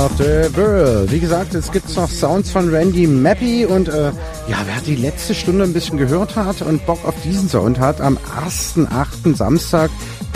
of the World. Wie gesagt, es gibt noch Sounds von Randy Mappy und wer die letzte Stunde ein bisschen gehört hat und Bock auf diesen Sound hat, am 1.8. Samstag